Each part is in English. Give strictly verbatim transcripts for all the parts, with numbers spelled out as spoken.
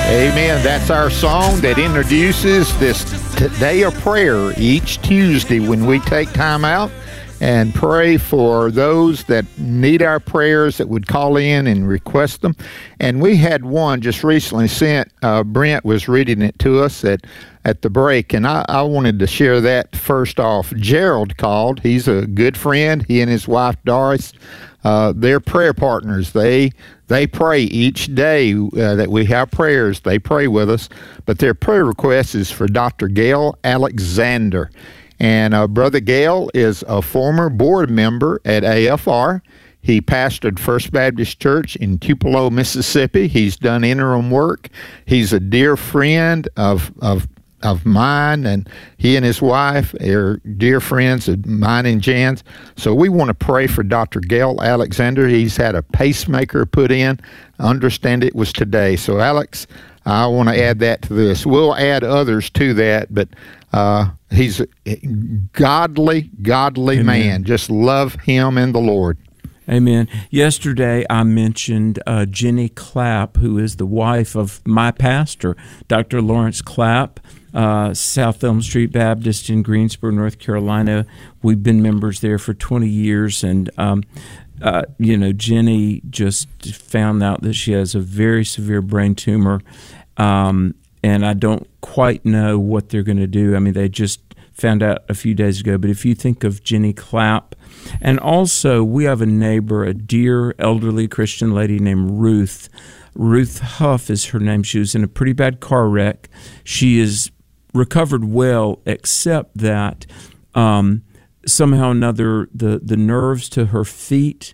Amen. That's our song that introduces this t- day of prayer each Tuesday when we take time out and pray for those that need our prayers, that would call in and request them. And we had one just recently sent. Uh, Brent was reading it to us at, at the break, and I, I wanted to share that first off. Gerald called. He's a good friend. He and his wife, Doris, uh, they're prayer partners. They they pray each day uh, that we have prayers. They pray with us. But their prayer request is for Doctor Gail Alexander. And uh, Brother Gail is a former board member at A F R. He pastored First Baptist Church in Tupelo, Mississippi. He's done interim work. He's a dear friend of of of mine, and he and his wife are dear friends of mine and Jan's. So we want to pray for Doctor Gail Alexander. He's had a pacemaker put in. I understand it was today. So, Alex, I want to add that to this. We'll add others to that, but uh, he's a godly, godly Amen. man. Just love him in the Lord. Amen. Yesterday, I mentioned uh, Jenny Clapp, who is the wife of my pastor, Doctor Lawrence Clapp, uh, South Elm Street Baptist in Greensboro, North Carolina. We've been members there for twenty years, and um, uh, you know, Jenny just found out that she has a very severe brain tumor, um, and I don't quite know what they're going to do. I mean, they just found out a few days ago. But if you think of Jenny Clapp, and also we have a neighbor, a dear elderly Christian lady named Ruth. Ruth Huff is her name. She was in a pretty bad car wreck. She is recovered well, except that um, somehow or another the, the nerves to her feet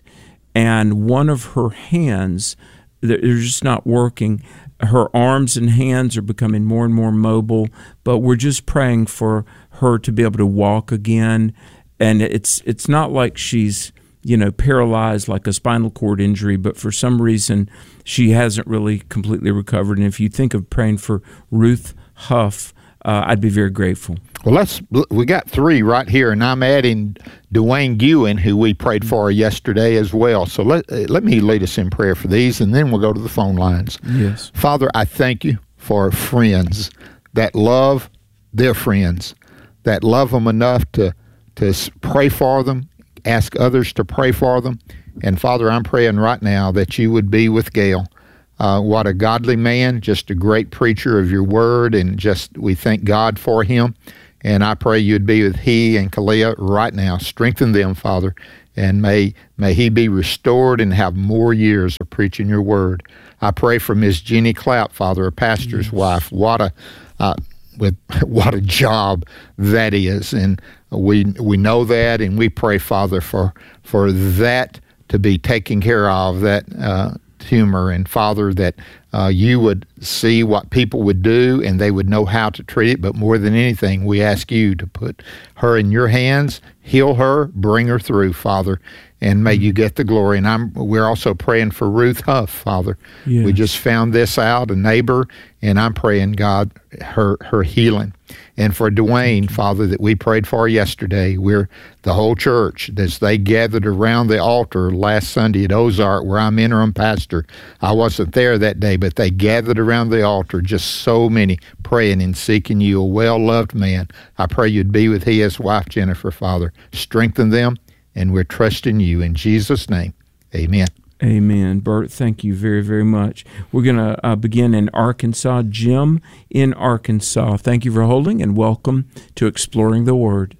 and one of her hands, they're just not working. Her arms and hands are becoming more and more mobile, but we're just praying for her to be able to walk again. And it's it's not like she's, you know, paralyzed like a spinal cord injury, but for some reason she hasn't really completely recovered. And if you think of praying for Ruth Huff, uh, I'd be very grateful. Well, let's. We got three right here, and I'm adding Dwayne Gewen, who we prayed for yesterday as well. So let let me lead us in prayer for these, and then we'll go to the phone lines. Yes. Father, I thank you for friends that love their friends, that love them enough to to pray for them, ask others to pray for them. And Father, I'm praying right now that you would be with Gail. Uh, what a godly man, just a great preacher of your word, and just we thank God for him. And I pray you'd be with he and Kalia right now. Strengthen them, Father, and may may he be restored and have more years of preaching your word. I pray for Miss Jenny Clapp, Father, a pastor's yes. wife. What a uh, with what a job that is, and we we know that, and we pray, Father, for for that to be taken care of, that uh, tumor, and Father, that uh, you would see what people would do and they would know how to treat it. But more than anything, we ask you to put her in your hands, heal her, bring her through, Father, and may you get the glory. And I'm we're also praying for Ruth Huff, Father. Yes. We just found this out, a neighbor, and I'm praying, God, her her healing. And for Dwayne, Father, that we prayed for yesterday, we're the whole church, as they gathered around the altar last Sunday at Ozark, where I'm interim pastor. I wasn't there that day, but they gathered around the altar, just so many praying and seeking you, a well-loved man. I pray you'd be with his wife, Jennifer, Father. Strengthen them, and we're trusting you. In Jesus' name, amen. Amen. Bert, thank you very, very much. We're going to uh, begin in Arkansas. Jim in Arkansas. Thank you for holding, and welcome to Exploring the Word.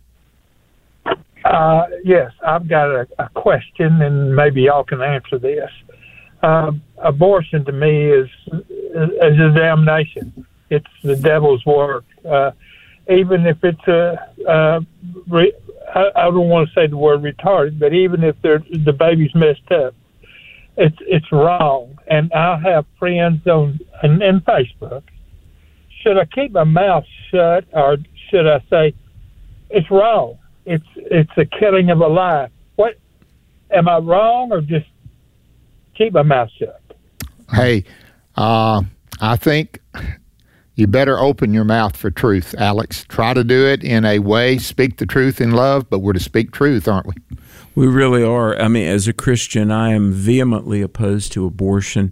Uh, yes, I've got a, a question, and maybe y'all can answer this. Uh, abortion to me is, is, is a damnation. It's the devil's work. Uh, even if it's a, a re, I, I don't want to say the word retarded, but even if they're, the baby's messed up, it's it's wrong. And I have friends on in, in Facebook. Should I keep my mouth shut, or should I say it's wrong? It's it's a killing of a life. What am I wrong, or just keep my mouth shut? Hey, uh, I think you better open your mouth for truth, Alex. Try to do it in a way, speak the truth in love, but we're to speak truth, aren't we? We really are. I mean, as a Christian, I am vehemently opposed to abortion.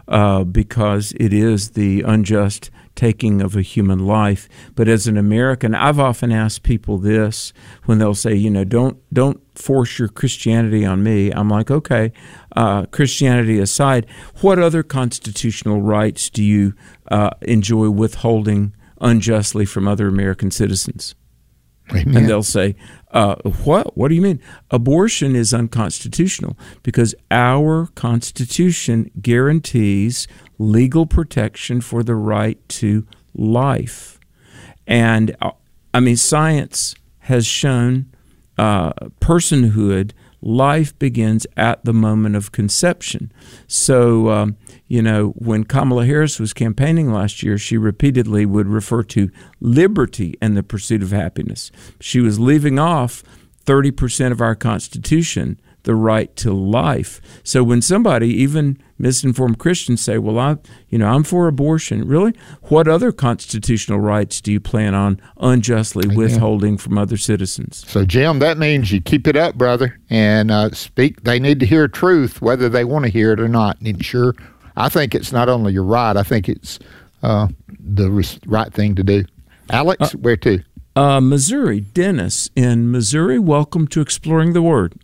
uh, because it is the unjust taking of a human life. But as an American, I've often asked people this when they'll say, you know, don't don't force your Christianity on me. I'm like, okay, uh, Christianity aside, what other constitutional rights do you uh, enjoy withholding unjustly from other American citizens? Amen. And they'll say, uh, what? What do you mean? Abortion is unconstitutional because our Constitution guarantees legal protection for the right to life. And, uh, I mean, science has shown uh, personhood, life begins at the moment of conception. So, um, you know, when Kamala Harris was campaigning last year, she repeatedly would refer to liberty and the pursuit of happiness. She was leaving off thirty percent of our Constitution, the right to life. So when somebody, even misinformed Christians, say, well, I, you know, I'm for abortion. Really? What other constitutional rights do you plan on unjustly Amen. withholding from other citizens? So, Jim, that means you keep it up, brother, and uh, speak. They need to hear truth, whether they want to hear it or not. And sure, I think it's not only your right, I think it's uh, the right thing to do. Alex, uh, where to? Uh, Missouri. Dennis in Missouri, welcome to Exploring the Word.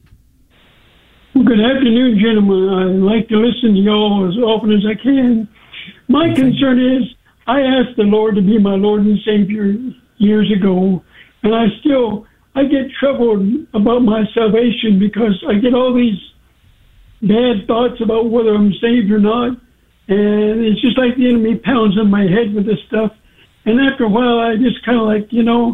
Well, good afternoon, gentlemen. I like to listen to y'all as often as I can. My concern is I asked the Lord to be my Lord and Savior years ago, and I still, I get troubled about my salvation because I get all these bad thoughts about whether I'm saved or not, and it's just like the enemy pounds on my head with this stuff. And after a while, I just kind of like, you know,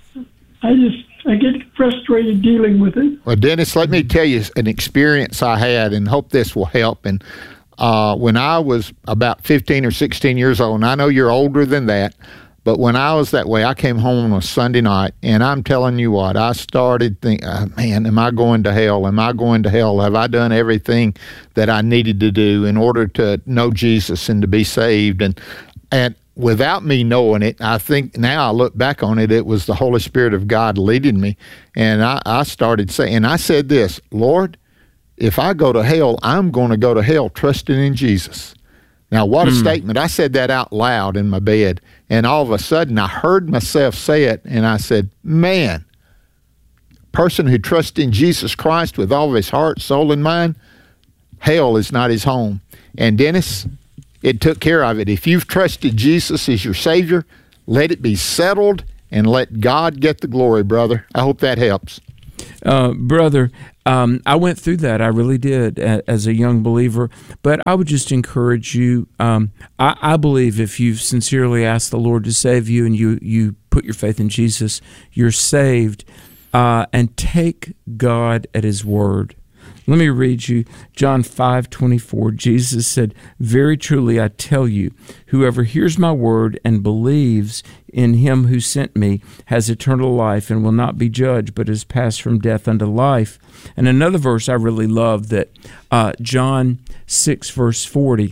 I just, I get frustrated dealing with it. Well, Dennis, let me tell you an experience I had, and hope this will help. And uh, when I was about fifteen or sixteen years old, and I know you're older than that, but when I was that way, I came home on a Sunday night, and I'm telling you what, I started thinking, oh, man, am I going to hell? Am I going to hell? Have I done everything that I needed to do in order to know Jesus and to be saved? And and without me knowing it, I think now I look back on it, it was the Holy Spirit of God leading me. And I, I started saying, and I said this, Lord, if I go to hell, I'm going to go to hell trusting in Jesus. Now, what a mm. statement. I said that out loud in my bed. And all of a sudden, I heard myself say it, and I said, man, person who trusts in Jesus Christ with all of his heart, soul, and mind, hell is not his home. And Dennis, it took care of it. If you've trusted Jesus as your Savior, let it be settled and let God get the glory, brother. I hope that helps. Uh, brother, um, I went through that. I really did as a young believer. But I would just encourage you. Um, I, I believe if you've sincerely asked the Lord to save you and you, you put your faith in Jesus, you're saved. Uh, and take God at his word. Let me read you John five twenty-four. Jesus said, very truly I tell you, whoever hears my word and believes in him who sent me has eternal life and will not be judged, but is passed from death unto life. And another verse I really love, that uh, John six, verse forty,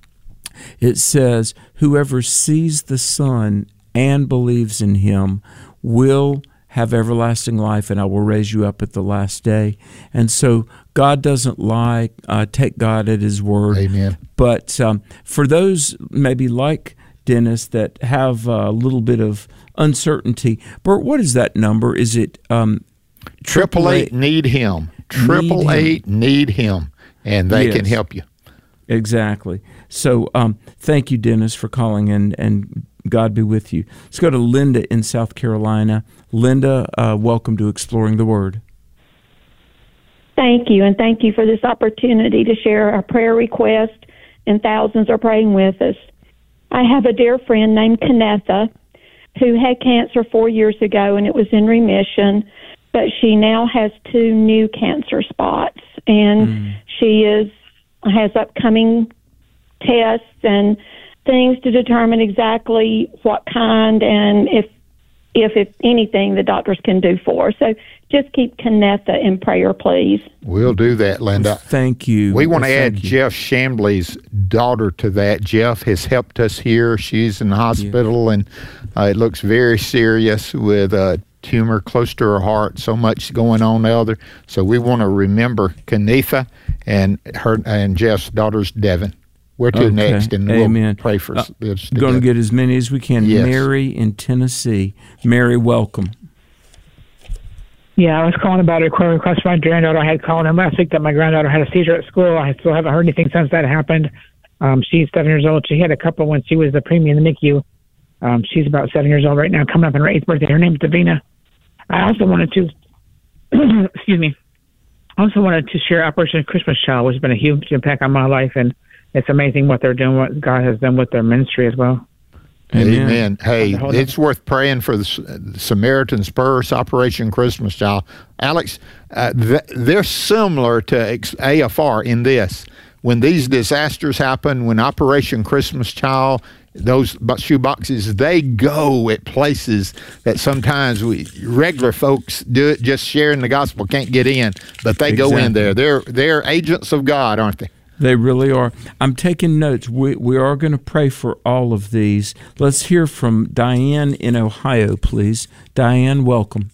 it says, whoever sees the Son and believes in him will have everlasting life, and I will raise you up at the last day. And so God doesn't lie. Uh, take God at his word. Amen. But um, for those maybe like Dennis that have a little bit of uncertainty, Bert, what is that number? Is it um, triple eight need him? Triple eight need him, and they yes. can help you. Exactly. So um, thank you, Dennis, for calling in, and God be with you. Let's go to Linda in South Carolina. Linda, uh, welcome to Exploring the Word. Thank you, and thank you for this opportunity to share our prayer request, and thousands are praying with us. I have a dear friend named Kennetha who had cancer four years ago, and it was in remission, but she now has two new cancer spots, and mm. she is has upcoming tests and things to determine exactly what kind and if, if, if anything, the doctors can do for her. So just keep Kennetha in prayer, please. We'll do that, Linda. Thank you. We want to Thank add you. Jeff Chambly's daughter to that. Jeff has helped us here. She's in the hospital, yeah. and uh, it looks very serious with a tumor close to her heart. So much going on there. So we want to remember Kennetha and her and Jeff's daughter's Devin. Where to Okay. next? And Amen. we'll pray for Uh, this. Going to get as many as we can. Yes. Mary in Tennessee. Mary, welcome. Yeah, I was calling about a prayer request for my granddaughter. I had called him last week that my granddaughter had a seizure at school. I still haven't heard anything since that happened. Um, she's seven years old. She had a couple when she was the preemie in the N I C U. Um, she's about seven years old right now, coming up on her eighth birthday. Her name's Davina. I also wanted to, excuse me, I also wanted to share Operation Christmas Child, which has been a huge impact on my life, and it's amazing what they're doing, what God has done with their ministry as well. Amen. Amen. Hey, Hold on. it's worth praying for the S- Samaritan's Purse, Operation Christmas Child. Alex, uh, th- they're similar to ex- A F R in this. When these disasters happen, when Operation Christmas Child, those bu- shoe boxes, they go at places that sometimes we regular folks do it just sharing the gospel, can't get in, but they go in Exactly. there. They're they're agents of God, aren't they? They really are. I'm taking notes. We we are going to pray for all of these. Let's hear from Diane in Ohio, please. Diane, welcome.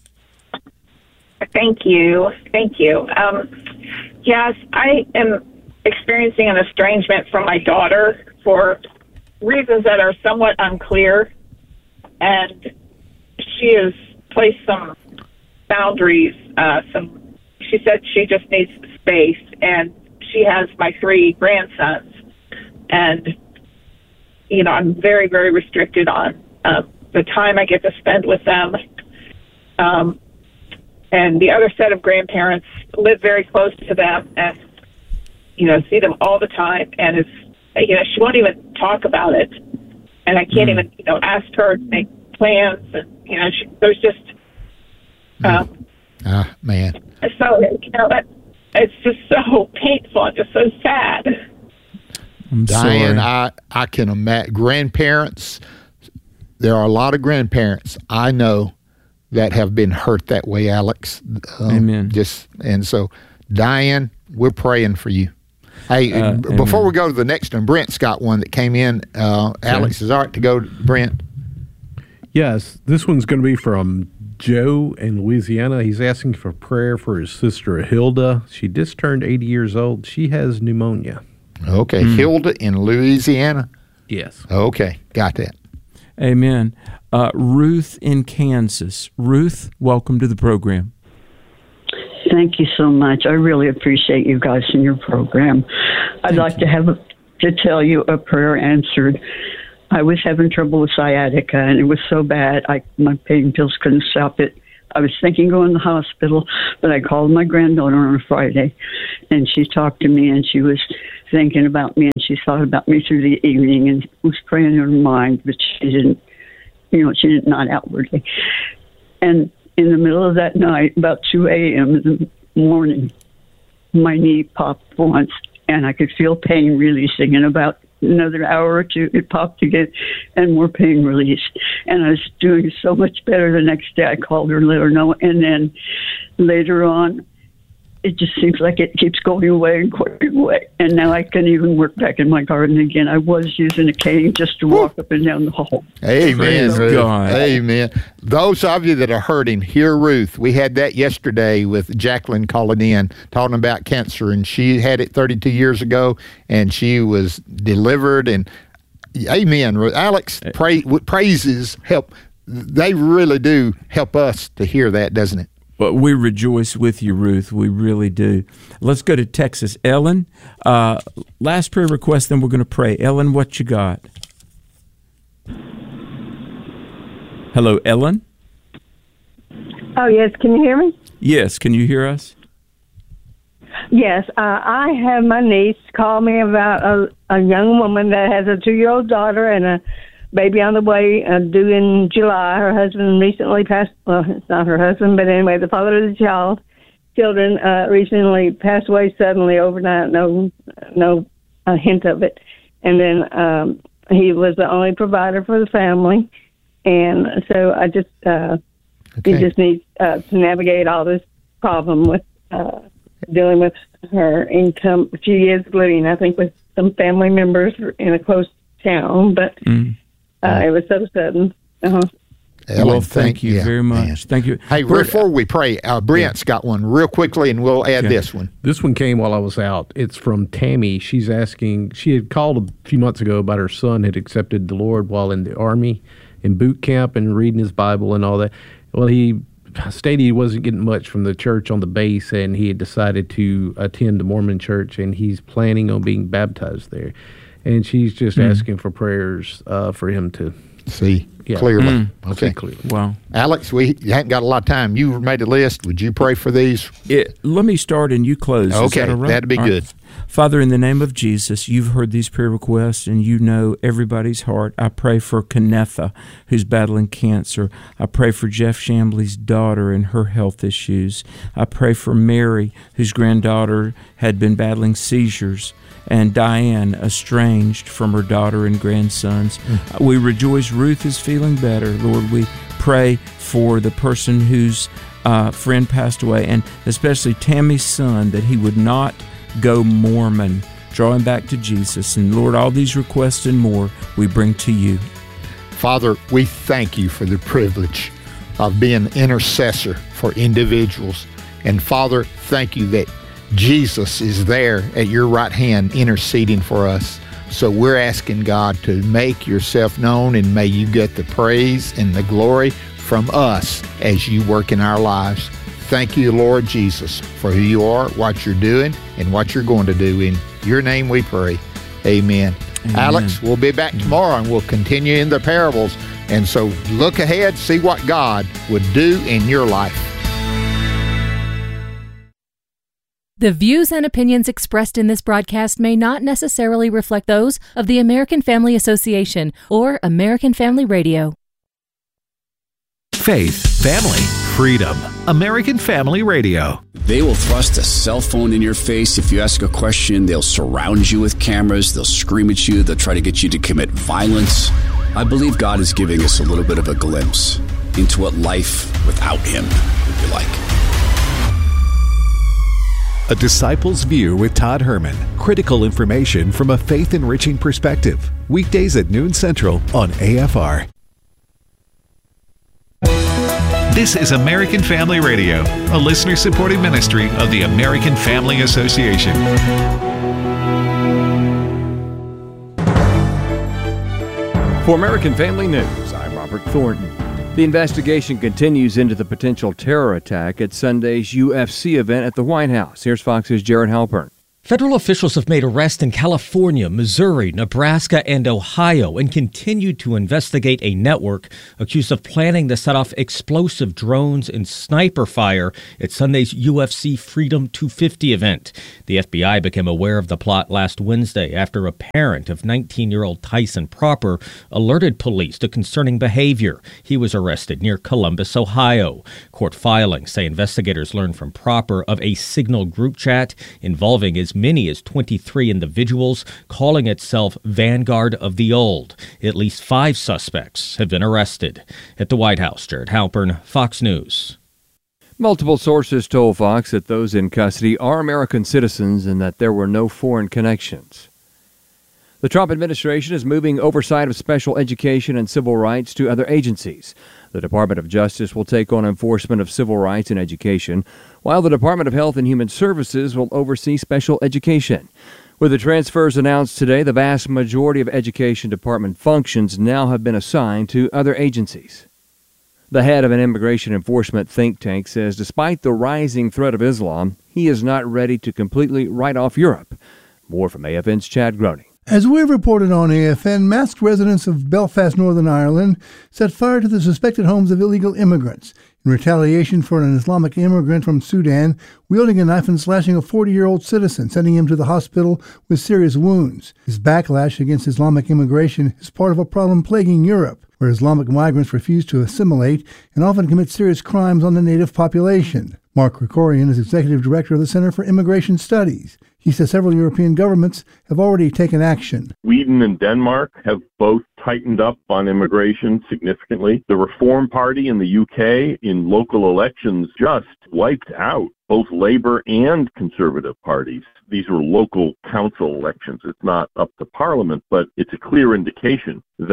Thank you. Thank you. Um, yes, I am experiencing an estrangement from my daughter for reasons that are somewhat unclear. And she has placed some boundaries. Uh, some, she said she just needs space. And she has my three grandsons. And, you know, I'm very, very restricted on uh, the time I get to spend with them. Um, and the other set of grandparents live very close to them and, you know, see them all the time. And it's, you know, she won't even talk about it. And I can't Mm. even, you know, ask her to make plans. And, you know, she, there's just, um, Ah, man. so, you know, that, it's just so painful and just so sad. I'm Diane, sorry. I, I can imagine grandparents. There are a lot of grandparents I know that have been hurt that way, Alex. Um, Amen. Just and so, Diane, we're praying for you. Hey, Uh, b- before amen. we go to the next one, Brent's got one that came in. Uh, Alex, is it all right to go to Brent? Yes, this one's going to be from Joe in Louisiana. He's asking for prayer for his sister Hilda. She just turned eighty years old. She has pneumonia. Okay, Hmm. Hilda in Louisiana. Yes. Okay, got that. Amen. Uh, Ruth in Kansas. Ruth, welcome to the program. Thank you so much. I really appreciate you guys and your program. I'd Thank like you. to have a, to tell you a prayer answered. I was having trouble with sciatica, and it was so bad, I my pain pills couldn't stop it. I was thinking going to the hospital, but I called my granddaughter on a Friday, and she talked to me, and she was thinking about me, and she thought about me through the evening, and was praying in her mind, but she didn't, you know, she did not outwardly. And in the middle of that night, about two a.m. in the morning, my knee popped once, and I could feel pain releasing. In about another hour or two, it popped again, and more pain released. And I was doing so much better the next day. I called her and let her know. And then later on, it just seems like it keeps going away and going away. And now I can even work back in my garden again. I was using a cane just to walk up and down the hall. Amen. Praise Ruth. God. Amen. Those of you that are hurting, hear Ruth. We had that yesterday with Jacqueline calling in, talking about cancer, and she had it thirty-two years ago, and she was delivered. And amen. Ruth. Alex, pray, praises help. They really do help us to hear that, doesn't it? But we rejoice with you, Ruth. We really do. Let's go to Texas. Ellen, uh, last prayer request, then we're going to pray. Ellen, what you got? Hello, Ellen? Oh, yes. Can you hear me? Yes, can you hear us? Yes. Uh, I have my niece call me about a, a young woman that has a two-year-old daughter and a baby on the way, uh, due in July. Her husband recently passed. Well, it's not her husband, but anyway, the father of the child, children, uh, recently passed away suddenly overnight. No, no uh, hint of it. And then um, he was the only provider for the family, and so I just uh, Okay. he just needs uh, to navigate all this problem with uh, dealing with her income. She is living, I think, with some family members in a close town, but. Mm. Uh, it was so sudden. Uh-huh. Ellen, well, thank, thank you yeah, very much. Man. Thank you. Hey, Brent, before we pray, uh, Brent's got one real quickly, and we'll add okay. this one. This one came while I was out. It's from Tammy. She's asking, she had called a few months ago about her son had accepted the Lord while in the Army, in boot camp, and reading his Bible and all that. Well, he stated he wasn't getting much from the church on the base, and he had decided to attend the Mormon church, and he's planning on being baptized there. And she's just mm. asking for prayers uh, for him to see yeah. clearly. Mm. Okay. See clearly. Wow. Alex, we haven't got a lot of time. You made a list. Would you pray for these? It, let me start and you close. Okay, Is that all right? That'd be all good. Right. Father, in the name of Jesus, you've heard these prayer requests and you know everybody's heart. I pray for Kennetha, who's battling cancer. I pray for Jeff Chambly's daughter and her health issues. I pray for Mary, whose granddaughter had been battling seizures, and Diane, estranged from her daughter and grandsons. Mm. We rejoice Ruth is feeling better. Lord, we pray for the person whose uh, friend passed away, and especially Tammy's son, that he would not go Mormon. Draw him back to Jesus. And Lord, all these requests and more we bring to you. Father, we thank you for the privilege of being an intercessor for individuals. And Father, thank you that Jesus is there at your right hand interceding for us. So we're asking God to make yourself known, and may you get the praise and the glory from us as you work in our lives. Thank you, Lord Jesus, for who you are, what you're doing, and what you're going to do. In your name we pray. Amen. Amen. Alex, we'll be back tomorrow, and we'll continue in the parables. And so look ahead, see what God would do in your life. The views and opinions expressed in this broadcast may not necessarily reflect those of the American Family Association or American Family Radio. Faith, family, freedom. American Family Radio. They will thrust a cell phone in your face. If you ask a question, they'll surround you with cameras. They'll scream at you. They'll try to get you to commit violence. I believe God is giving us a little bit of a glimpse into what life without Him would be like. A Disciple's View with Todd Herman. Critical information from a faith-enriching perspective. Weekdays at noon Central on A F R. This is American Family Radio, a listener-supported ministry of the American Family Association. For American Family News, I'm Robert Thornton. The investigation continues into the potential terror attack at Sunday's U F C event at the White House. Here's Fox's Jared Halpern. Federal officials have made arrests in California, Missouri, Nebraska, and Ohio and continue to investigate a network accused of planning to set off explosive drones and sniper fire at Sunday's U F C Freedom two fifty event. The F B I became aware of the plot last Wednesday after a parent of nineteen-year-old Tyson Proper alerted police to concerning behavior. He was arrested near Columbus, Ohio. Court filings say investigators learned from Proper of a Signal group chat involving as many as twenty-three individuals calling itself Vanguard of the Old. At least five suspects have been arrested. At the White House, Jared Halpern, Fox News. Multiple sources told Fox that those in custody are American citizens and that there were no foreign connections. The Trump administration is moving oversight of special education and civil rights to other agencies. The Department of Justice will take on enforcement of civil rights in education, while the Department of Health and Human Services will oversee special education. With the transfers announced today, the vast majority of education department functions now have been assigned to other agencies. The head of an immigration enforcement think tank says despite the rising threat of Islam, he is not ready to completely write off Europe. More from A F N's Chad Groening. As we've reported on A F N, masked residents of Belfast, Northern Ireland, set fire to the suspected homes of illegal immigrants in retaliation for an Islamic immigrant from Sudan wielding a knife and slashing a forty-year-old citizen, sending him to the hospital with serious wounds. This backlash against Islamic immigration is part of a problem plaguing Europe, where Islamic migrants refuse to assimilate and often commit serious crimes on the native population. Mark Krikorian is executive director of the Center for Immigration Studies. He says several European governments have already taken action. Sweden and Denmark have both tightened up on immigration significantly. The Reform Party in the U K in local elections just wiped out both Labour and Conservative parties. These were local council elections. It's not up to Parliament, but it's a clear indication that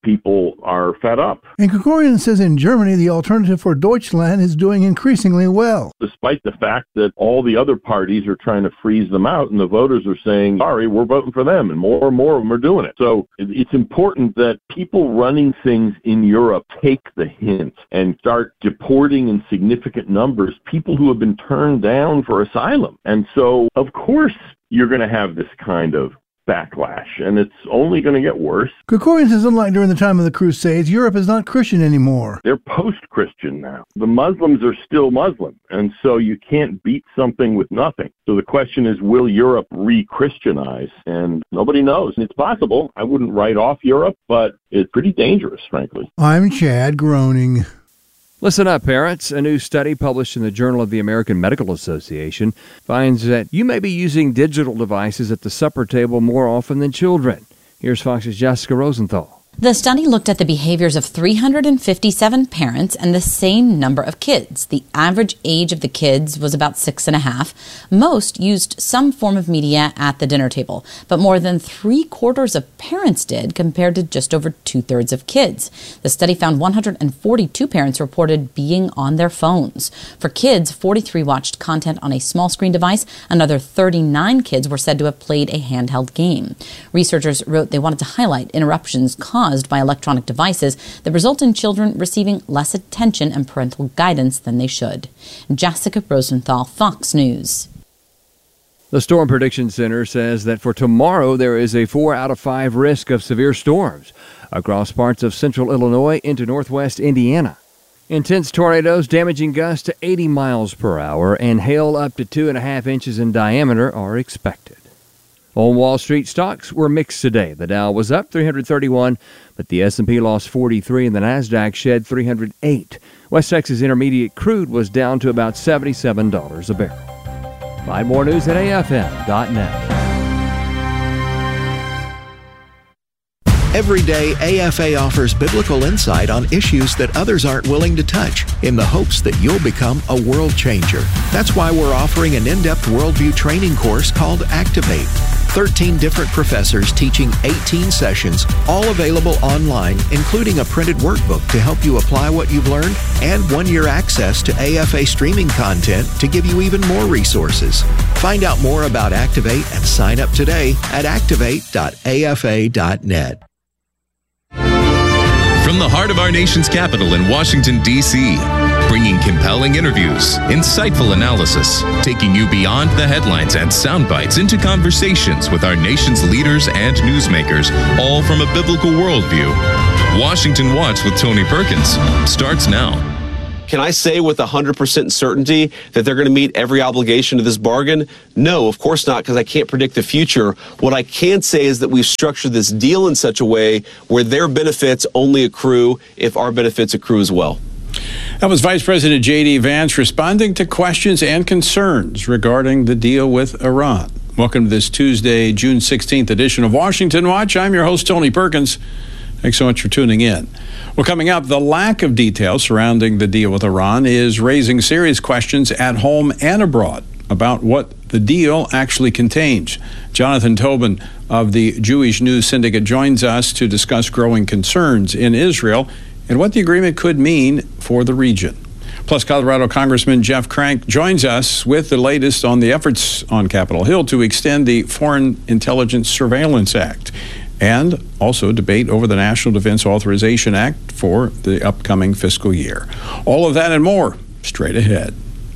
people are fed up. And Krikorian says in Germany, the Alternative for Deutschland is doing increasingly well. Despite the fact that all the other parties are trying to freeze them out and the voters are saying, sorry, we're voting for them, and more and more of them are doing it. So it's important that people running things in Europe take the hint and start deporting in significant numbers people who have been turned down for asylum. And so, of course, you're going to have this kind of backlash, and it's only going to get worse. Krikorian says, unlike during the time of the Crusades, Europe is not Christian anymore. They're post-Christian now. The Muslims are still Muslim, and so you can't beat something with nothing. So the question is, will Europe re-Christianize? And nobody knows. It's possible. I wouldn't write off Europe, but it's pretty dangerous, frankly. I'm Chad, groaning. Listen up, parents. A new study published in the Journal of the American Medical Association finds that you may be using digital devices at the supper table more often than children. Here's Fox's Jessica Rosenthal. The study looked at the behaviors of three hundred fifty-seven parents and the same number of kids. The average age of the kids was about six and a half. Most used some form of media at the dinner table, but more than three quarters of parents did compared to just over two thirds of kids. The study found one hundred forty-two parents reported being on their phones. For kids, forty-three watched content on a small screen device. Another thirty-nine kids were said to have played a handheld game. Researchers wrote they wanted to highlight interruptions caused by electronic devices that result in children receiving less attention and parental guidance than they should. Jessica Rosenthal, Fox News. The Storm Prediction Center says that for tomorrow there is a four out of five risk of severe storms across parts of central Illinois into northwest Indiana. Intense tornadoes damaging gusts to eighty miles per hour and hail up to two and a half inches in diameter are expected. On Wall Street, stocks were mixed today. The Dow was up three hundred thirty-one, but the S and P lost forty-three and the Nasdaq shed three hundred eight. West Texas Intermediate crude was down to about seventy-seven dollars a barrel. Find more news at A F M dot net. Every day, A F A offers biblical insight on issues that others aren't willing to touch in the hopes that you'll become a world changer. That's why we're offering an in-depth worldview training course called Activate. thirteen different professors teaching eighteen sessions, all available online, including a printed workbook to help you apply what you've learned and one-year access to A F A streaming content to give you even more resources. Find out more about Activate and sign up today at activate dot A F A dot net. From the heart of our nation's capital in Washington, D C, bringing compelling interviews, insightful analysis, taking you beyond the headlines and sound bites into conversations with our nation's leaders and newsmakers, all from a biblical worldview. Washington Watch with Tony Perkins starts now. Can I say with one hundred percent certainty that they're going to meet every obligation to this bargain? No, of course not, because I can't predict the future. What I can say is that we've structured this deal in such a way where their benefits only accrue if our benefits accrue as well. That was Vice President J D. Vance responding to questions and concerns regarding the deal with Iran. Welcome to this Tuesday, June sixteenth edition of Washington Watch. I'm your host, Tony Perkins. Thanks so much for tuning in. Well, coming up, the lack of details surrounding the deal with Iran is raising serious questions at home and abroad about what the deal actually contains. Jonathan Tobin of the Jewish News Syndicate joins us to discuss growing concerns in Israel and what the agreement could mean for the region. Plus, Colorado Congressman Jeff Crank joins us with the latest on the efforts on Capitol Hill to extend the Foreign Intelligence Surveillance Act, and also debate over the National Defense Authorization Act for the upcoming fiscal year. All of that and more straight ahead.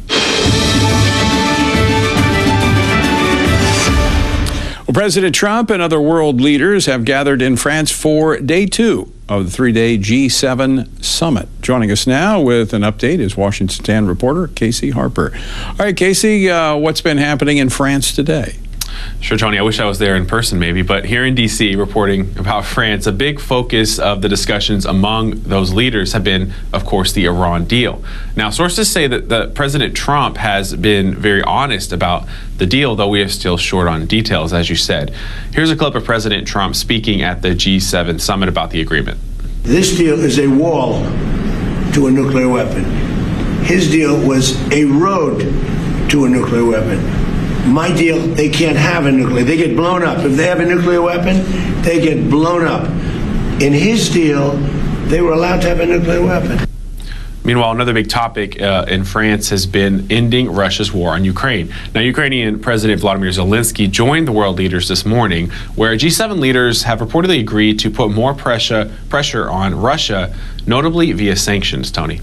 Well, President Trump and other world leaders have gathered in France for day two of the three-day G seven summit. Joining us now with an update is Washington Stand reporter Casey Harper. All right, Casey, uh, what's been happening in France today? Sure, Tony. I wish I was there in person, maybe. But here in D C, reporting about France, a big focus of the discussions among those leaders have been, of course, the Iran deal. Now, sources say that the President Trump has been very honest about the deal, though we are still short on details, as you said. Here's a clip of President Trump speaking at the G seven summit about the agreement. This deal is a wall to a nuclear weapon. His deal was a road to a nuclear weapon. My deal, they can't have a nuclear. They get blown up. If they have a nuclear weapon, they get blown up. In his deal, they were allowed to have a nuclear weapon. Meanwhile, another big topic uh, in France has been ending Russia's war on Ukraine. Now, Ukrainian President Vladimir Zelensky joined the world leaders this morning, where G seven leaders have reportedly agreed to put more pressure pressure on Russia, notably via sanctions, Tony.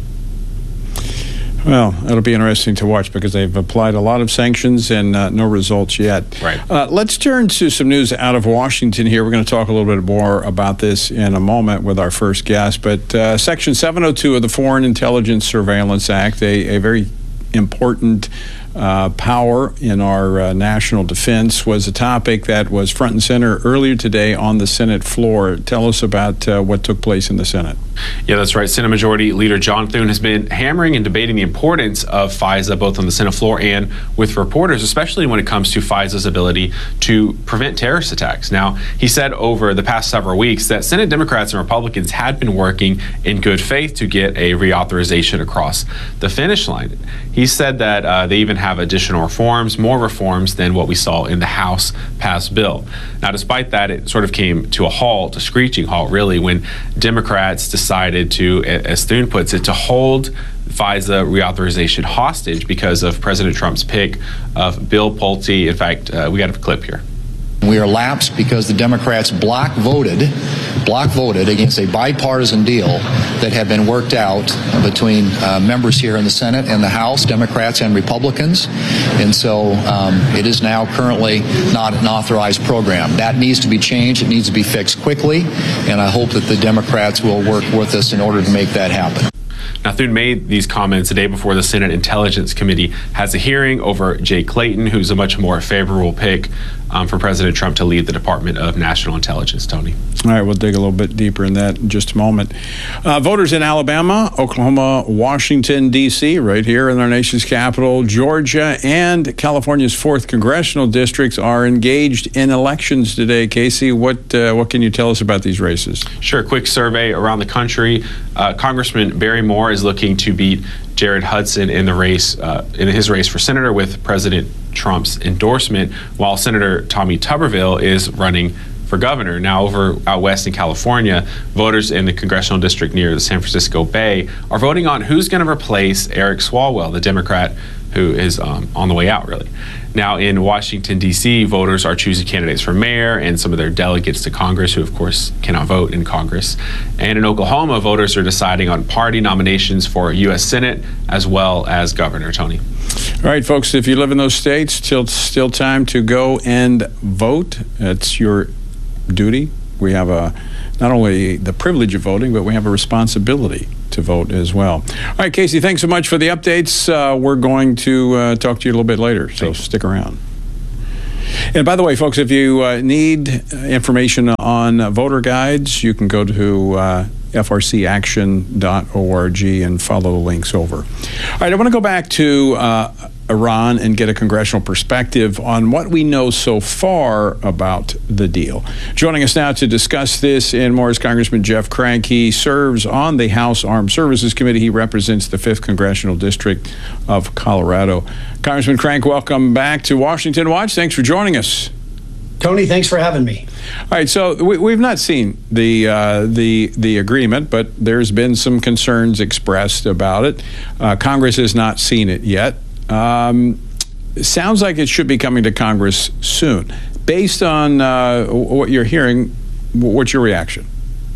Well, it'll be interesting to watch because they've applied a lot of sanctions and uh, no results yet. Right. Uh, let's turn to some news out of Washington here. We're going to talk a little bit more about this in a moment with our first guest. But uh, Section seven oh two of the Foreign Intelligence Surveillance Act, a, a very important uh, power in our uh, national defense, was a topic that was front and center earlier today on the Senate floor. Tell us about uh, what took place in the Senate. Yeah, that's right. Senate Majority Leader John Thune has been hammering and debating the importance of FISA both on the Senate floor and with reporters, especially when it comes to FISA's ability to prevent terrorist attacks. Now, he said over the past several weeks that Senate Democrats and Republicans had been working in good faith to get a reauthorization across the finish line. He said that uh, they even have additional reforms, more reforms than what we saw in the House passed bill. Now, despite that, it sort of came to a halt, a screeching halt, really, when Democrats decided to, as Thune puts it, to hold FISA reauthorization hostage because of President Trump's pick of Bill Pulte. In fact, uh, we got a clip here. We are lapsed because the Democrats block voted, block voted against a bipartisan deal that had been worked out between uh, members here in the Senate and the House, Democrats and Republicans. And so um, it is now currently not an authorized program. That needs to be changed. It needs to be fixed quickly. And I hope that the Democrats will work with us in order to make that happen. Now, Thune made these comments the day before the Senate Intelligence Committee has a hearing over Jay Clayton, who's a much more favorable pick um, for President Trump to lead the Department of National Intelligence. Tony. All right, we'll dig a little bit deeper in that in just a moment. Uh, voters in Alabama, Oklahoma, Washington, D C, right here in our nation's capital, Georgia, and California's fourth congressional districts are engaged in elections today. Casey, what uh, what can you tell us about these races? Sure. Quick survey around the country. Uh, Congressman Barry Moore is looking to beat Jared Hudson in the race, uh, in his race for senator with President Trump's endorsement, while Senator Tommy Tuberville is running for governor. Now, over out west in California, voters in the congressional district near the San Francisco Bay are voting on who's going to replace Eric Swalwell, the Democrat who is um, on the way out, really. Now, in Washington, D C, voters are choosing candidates for mayor and some of their delegates to Congress, who, of course, cannot vote in Congress. And in Oklahoma, voters are deciding on party nominations for U S Senate as well as governor. Tony. All right, folks, if you live in those states, still, still time to go and vote. It's your duty. We have a not only the privilege of voting, but we have a responsibility to vote as well. All right, Casey, thanks so much for the updates. Uh, we're going to uh, talk to you a little bit later, so Thanks. Stick around. And by the way, folks, if you uh, need information on uh, voter guides, you can go to uh, f r c action dot org and follow the links over. All right, I want to go back to uh, Iran and get a congressional perspective on what we know so far about the deal. Joining us now to discuss this and more is Congressman Jeff Crank. He serves on the House Armed Services Committee. He represents the fifth Congressional District of Colorado. Congressman Crank, welcome back to Washington Watch. Thanks for joining us. Tony, thanks for having me. All right, so we, we've not seen the uh, the the agreement, but there's been some concerns expressed about it. Uh, Congress has not seen it yet. Um, sounds like it should be coming to Congress soon. Based on uh, what you're hearing, what's your reaction?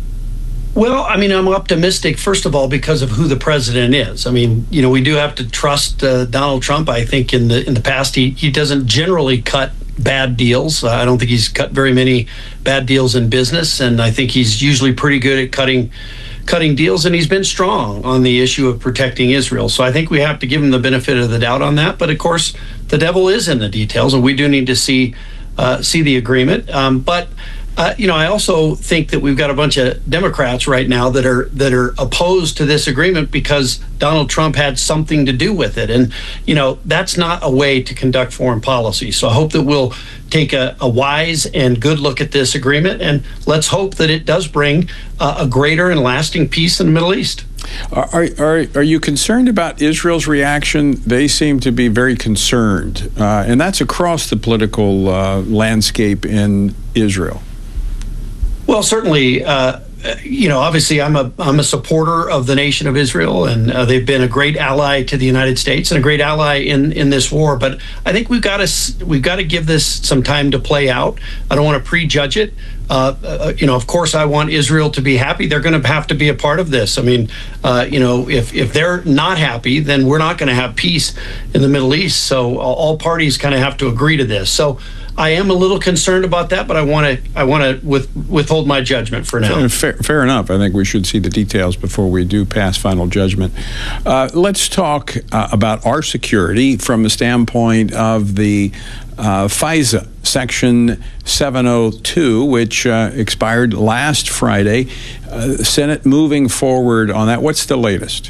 Well, I mean, I'm optimistic, first of all, because of who the president is. I mean, you know, we do have to trust uh, Donald Trump. I think in the in the past, he, he doesn't generally cut bad deals. Uh, I don't think he's cut very many bad deals in business, and I think he's usually pretty good at cutting cutting deals, and he's been strong on the issue of protecting Israel. So I think we have to give him the benefit of the doubt on that. But of course, the devil is in the details, and we do need to see uh, see the agreement. Um, but uh, you know, I also think that we've got a bunch of Democrats right now that are that are opposed to this agreement because Donald Trump had something to do with it, and you know that's not a way to conduct foreign policy. So I hope that we'll take a, a wise and good look at this agreement, and let's hope that it does bring uh, a greater and lasting peace in the Middle East. Are, are, are you concerned about Israel's reaction? They seem to be very concerned, uh, and that's across the political uh, landscape in Israel. Well, certainly, uh, you know, obviously, I'm a I'm a supporter of the nation of Israel, and uh, they've been a great ally to the United States and a great ally in, in this war. But I think we've got to we've got to give this some time to play out. I don't want to prejudge it. Uh, uh, you know, of course, I want Israel to be happy. They're going to have to be a part of this. I mean, uh, you know, if if they're not happy, then we're not going to have peace in the Middle East. So all parties kind of have to agree to this. So I am a little concerned about that, but I want to I want to with, withhold my judgment for now. Fair, fair enough. I think we should see the details before we do pass final judgment. Uh, let's talk uh, about our security from the standpoint of the uh, FISA Section seven oh two, which uh, expired last Friday. Uh, Senate moving forward on that. What's the latest?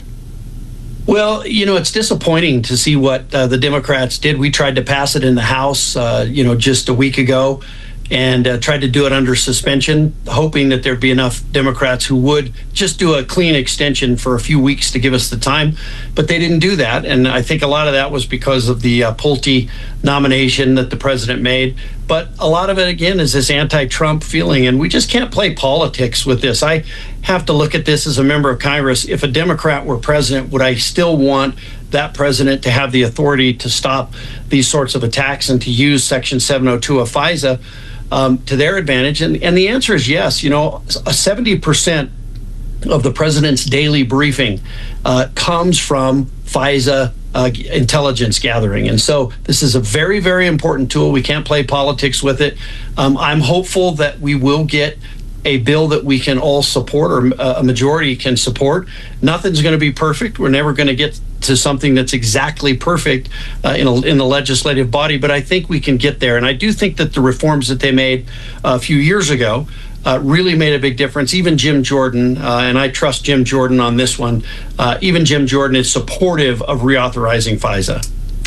Well, you know, it's disappointing to see what uh, the Democrats did. We tried to pass it in the House, uh, you know, just a week ago, and uh, tried to do it under suspension, hoping that there'd be enough Democrats who would just do a clean extension for a few weeks to give us the time. But they didn't do that, and I think a lot of that was because of the uh, Pulte nomination that the president made. But a lot of it, again, is this anti-Trump feeling, and we just can't play politics with this. I have to look at this as a member of Congress. If a Democrat were president, would I still want that president to have the authority to stop these sorts of attacks and to use Section seven oh two of FISA um, to their advantage? And, and the answer is yes. You know, seventy percent of the president's daily briefing uh, comes from FISA Uh, intelligence gathering. And so this is a very, very important tool. We can't play politics with it. Um, I'm hopeful that we will get a bill that we can all support, or a majority can support. Nothing's going to be perfect. We're never going to get to something that's exactly perfect uh, in, a, in the legislative body, but I think we can get there. And I do think that the reforms that they made a few years ago Uh, really made a big difference. Even Jim Jordan, uh, and I trust Jim Jordan on this one, uh, even Jim Jordan is supportive of reauthorizing FISA.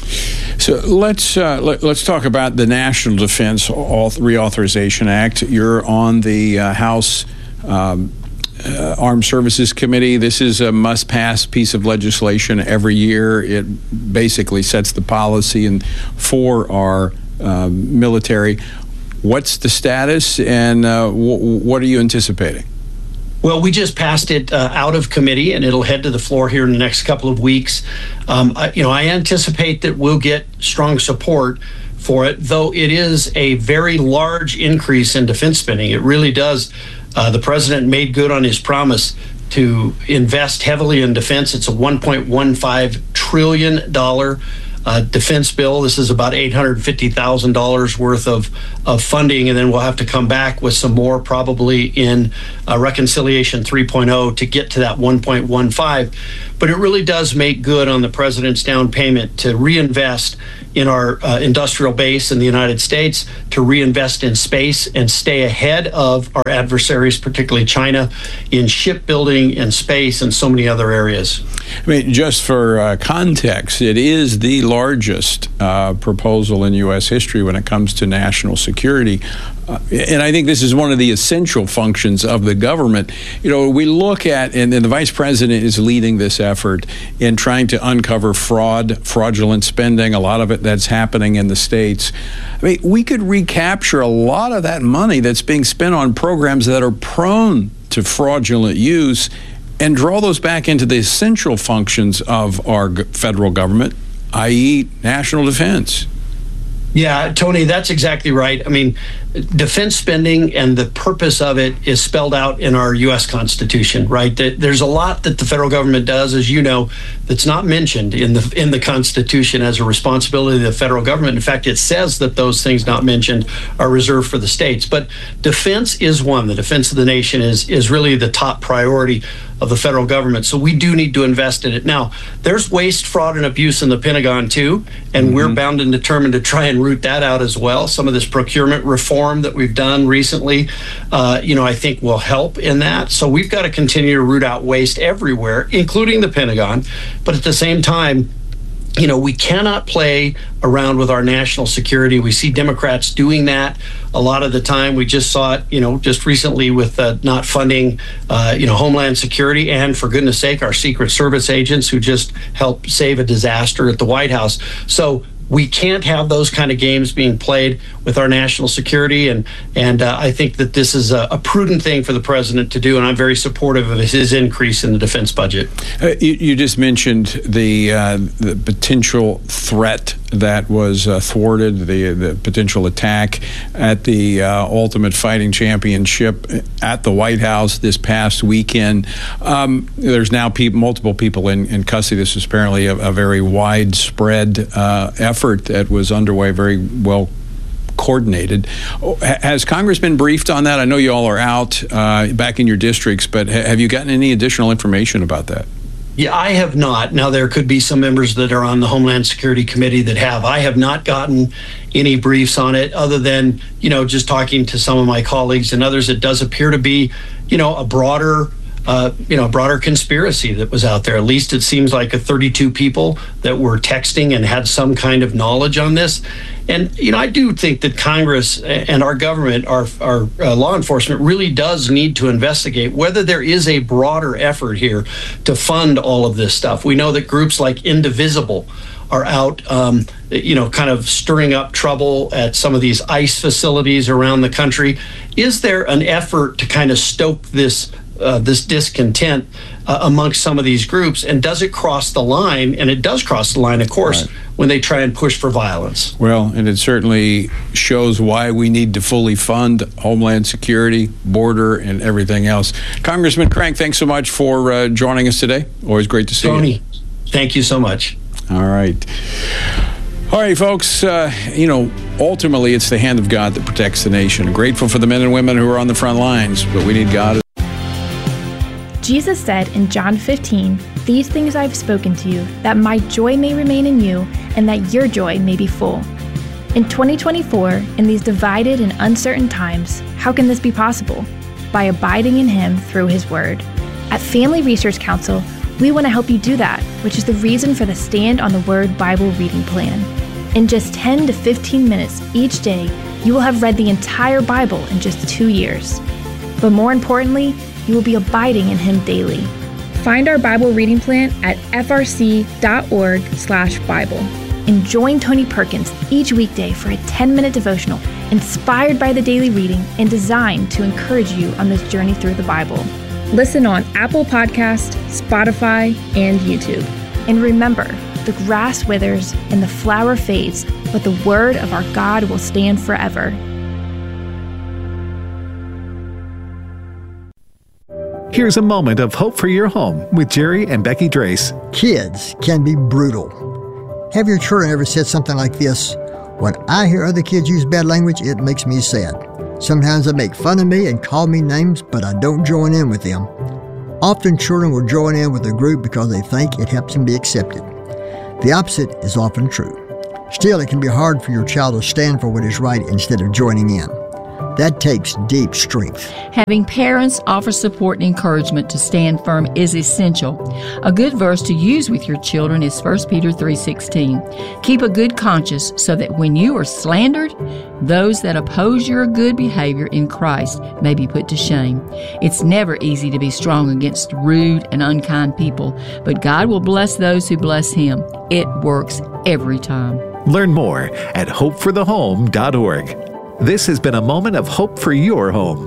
So let's uh, let, let's talk about the National Defense Reauthorization Act. You're on the uh, House um, uh, Armed Services Committee. This is a must-pass piece of legislation every year. It basically sets the policy and for our uh, military. What's the status, and uh, w- what are you anticipating? Well, we just passed it uh, out of committee, and it'll head to the floor here in the next couple of weeks. Um, I, you know, I anticipate that we'll get strong support for it, though it is a very large increase in defense spending. It really does. Uh, the president made good on his promise to invest heavily in defense. It's a one point one five trillion dollars Uh, defense bill. This is about eight hundred fifty thousand dollars worth of, of funding, and then we'll have to come back with some more probably in uh, Reconciliation three point oh to get to that one point one five. But it really does make good on the president's down payment to reinvest in our uh, industrial base in the United States, to reinvest in space and stay ahead of our adversaries, particularly China, in shipbuilding and space and so many other areas. I mean, just for uh, context, it is the largest uh, proposal in U S history when it comes to national security. Uh, and I think this is one of the essential functions of the government. You know, we look at, and, and the vice president is leading this effort in trying to uncover fraud, fraudulent spending, a lot of it that's happening in the states. I mean, we could recapture a lot of that money that's being spent on programs that are prone to fraudulent use and draw those back into the essential functions of our federal government, that is national defense. Yeah, Tony, that's exactly right. I mean, defense spending and the purpose of it is spelled out in our U S Constitution, right? There's a lot that the federal government does, as you know, that's not mentioned in the in the Constitution as a responsibility of the federal government. In fact, it says that those things not mentioned are reserved for the states. But defense is one. The defense of the nation is is really the top priority of the federal government. So we do need to invest in it. Now, there's waste, fraud, and abuse in the Pentagon, too, and mm-hmm. we're bound and determined to try and root that out as well. Some of this procurement reform that we've done recently, uh, you know, I think will help in that. So we've got to continue to root out waste everywhere, including the Pentagon. But at the same time, you know, we cannot play around with our national security. We see Democrats doing that a lot of the time. We just saw it, you know, just recently with uh, not funding, uh, you know, Homeland Security and, for goodness sake, our Secret Service agents who just helped save a disaster at the White House. So we can't have those kind of games being played with our national security. And and uh, I think that this is a, a prudent thing for the president to do. And I'm very supportive of his increase in the defense budget. Uh, you, you just mentioned the uh, the potential threat that was uh, thwarted, the the potential attack at the uh, Ultimate Fighting Championship at the White House this past weekend. Um, there's now pe- multiple people in, in custody. This is apparently a, a very widespread uh, effort that was underway, very well coordinated. Has Congress been briefed on that? I know you all are out uh, back in your districts, but ha- have you gotten any additional information about that? Yeah, I have not. Now, there could be some members that are on the Homeland Security Committee that have. I have not gotten any briefs on it other than, you know, just talking to some of my colleagues and others. It does appear to be, you know, a broader, uh, you know, broader conspiracy that was out there. At least it seems like a thirty-two people that were texting and had some kind of knowledge on this. And, you know, I do think that Congress and our government, our, our uh, law enforcement really does need to investigate whether there is a broader effort here to fund all of this stuff. We know that groups like Indivisible are out, um, you know, kind of stirring up trouble at some of these ICE facilities around the country. Is there an effort to kind of stoke this Uh, this discontent uh, amongst some of these groups, and does it cross the line? And it does cross the line, of course, right, when they try and push for violence. Well, and it certainly shows why we need to fully fund Homeland Security, border, and everything else. Congressman Crank, thanks so much for uh, joining us today. Always great to see Tony, you. Tony, thank you so much. All right. All right, folks, uh, you know, ultimately it's the hand of God that protects the nation. I'm grateful for the men and women who are on the front lines, but we need God. Jesus said in John fifteen, "These things I've spoken to you, that my joy may remain in you, and that your joy may be full." In twenty twenty-four, in these divided and uncertain times, how can this be possible? By abiding in Him through His Word. At Family Research Council, we want to help you do that, which is the reason for the Stand on the Word Bible reading plan. In just ten to fifteen minutes each day, you will have read the entire Bible in just two years. But more importantly, you will be abiding in Him daily. Find our Bible reading plan at f r c dot org slash Bible. And join Tony Perkins each weekday for a ten-minute devotional inspired by the daily reading and designed to encourage you on this journey through the Bible. Listen on Apple Podcast, Spotify, and YouTube. And remember, the grass withers and the flower fades, but the word of our God will stand forever. Here's a moment of hope for your home with Jerry and Becky Drace. Kids can be brutal. Have your children ever said something like this? When I hear other kids use bad language, it makes me sad. Sometimes they make fun of me and call me names, but I don't join in with them. Often children will join in with a group because they think it helps them be accepted. The opposite is often true. Still, it can be hard for your child to stand for what is right instead of joining in. That takes deep strength. Having parents offer support and encouragement to stand firm is essential. A good verse to use with your children is First Peter three sixteen. Keep a good conscience so that when you are slandered, those that oppose your good behavior in Christ may be put to shame. It's never easy to be strong against rude and unkind people, but God will bless those who bless Him. It works every time. Learn more at hope for the home dot org. This has been a moment of hope for your home.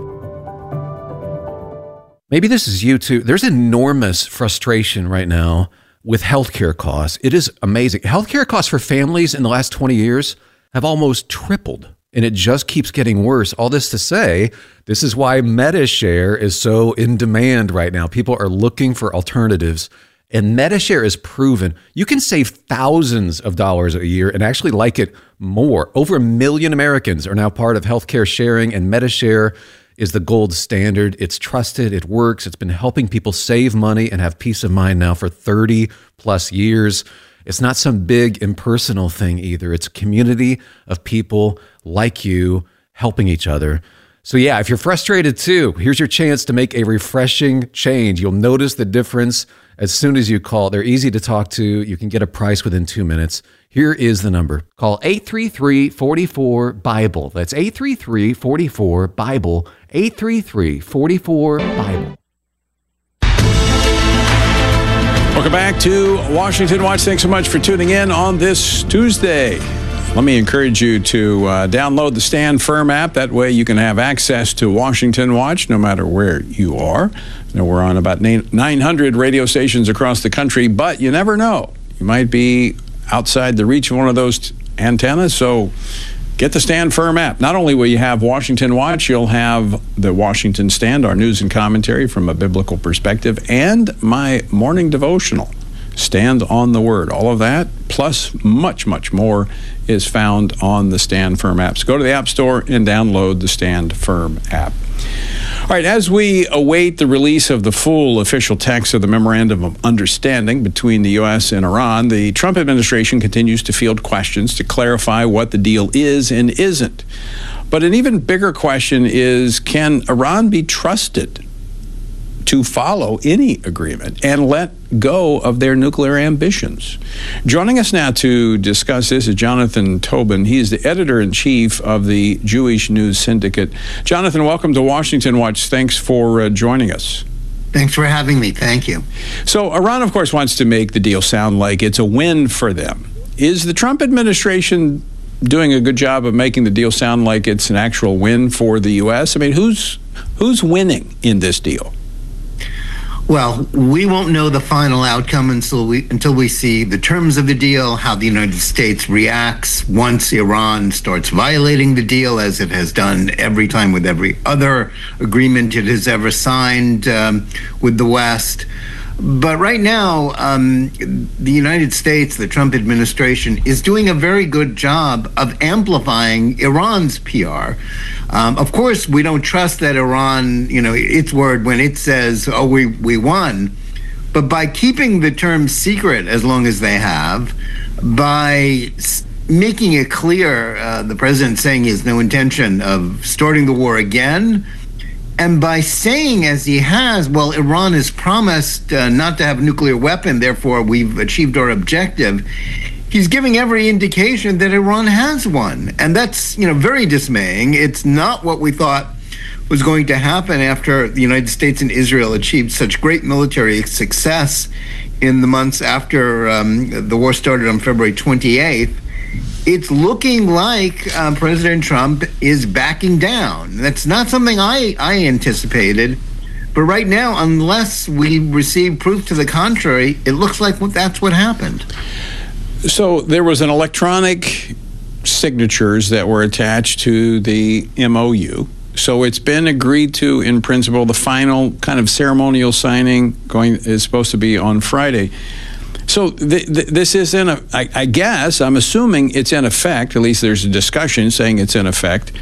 Maybe this is you too. There's enormous frustration right now with healthcare costs. It is amazing. Healthcare costs for families in the last twenty years have almost tripled, and it just keeps getting worse. All this to say, this is why Medi-Share is so in demand right now. People are looking for alternatives. And Medi-Share is proven you can save thousands of dollars a year and actually like it more. Over a million Americans are now part of healthcare sharing, and Medi-Share is the gold standard. It's trusted, it works, it's been helping people save money and have peace of mind now for thirty plus years. It's not some big impersonal thing either. It's a community of people like you helping each other. So yeah, if you're frustrated too, here's your chance to make a refreshing change. You'll notice the difference as soon as you call. They're easy to talk to. You can get a price within two minutes. Here is the number. Call eight three three, four four, BIBLE. That's eight three three, four four, BIBLE. eight three three, four four, BIBLE. Welcome back to Washington Watch. Thanks so much for tuning in on this Tuesday. Let me encourage you to uh, download the Stand Firm app. That way you can have access to Washington Watch no matter where you are. You know, we're on about nine hundred radio stations across the country, but you never know. You might be outside the reach of one of those antennas, so get the Stand Firm app. Not only will you have Washington Watch, you'll have the Washington Stand, our news and commentary from a biblical perspective, and my morning devotional, Stand on the Word. All of that, plus much, much more, is found on the Stand Firm app. So go to the App Store and download the Stand Firm app. All right, as we await the release of the full official text of the Memorandum of Understanding between the U S and Iran, the Trump administration continues to field questions to clarify what the deal is and isn't. But an even bigger question is, can Iran be trusted to follow any agreement and let go of their nuclear ambitions? Joining us now to discuss this is Jonathan Tobin. He is the editor-in-chief of the Jewish News Syndicate. Jonathan, welcome to Washington Watch. Thanks for uh, joining us. Thanks for having me. Thank you. So Iran, of course, wants to make the deal sound like it's a win for them. Is the Trump administration doing a good job of making the deal sound like it's an actual win for the U S? I mean, who's who's winning in this deal? Well, we won't know the final outcome until we until we see the terms of the deal, how the United States reacts once Iran starts violating the deal, as it has done every time with every other agreement it has ever signed um, with the West. But right now, um, the United States, the Trump administration, is doing a very good job of amplifying Iran's P R. Um, of course, we don't trust that Iran, you know, its word when it says, oh, we, we won. But by keeping the terms secret as long as they have, by making it clear, uh, the president saying he has no intention of starting the war again, and by saying, as he has, well, Iran has promised uh, not to have a nuclear weapon, therefore we've achieved our objective, he's giving every indication that Iran has one. And that's, you know, very dismaying. It's not what we thought was going to happen after the United States and Israel achieved such great military success in the months after um, the war started on February twenty-eighth. It's looking like uh, President Trump is backing down. That's not something I, I anticipated. But right now, unless we receive proof to the contrary, it looks like that's what happened. So there was an electronic signatures that were attached to the M O U. So it's been agreed to in principle. The final kind of ceremonial signing going is supposed to be on Friday. So th- th- this is in a, I, I guess, I'm assuming it's in effect, at least there's a discussion saying it's in effect.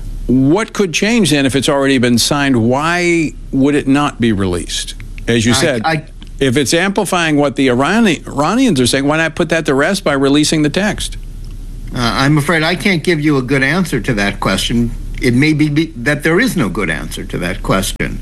What could change then if it's already been signed? Why would it not be released? As you said, I, I, if it's amplifying what the Irani- Iranians are saying, why not put that to rest by releasing the text? Uh, I'm afraid I can't give you a good answer to that question. It may be, be that there is no good answer to that question.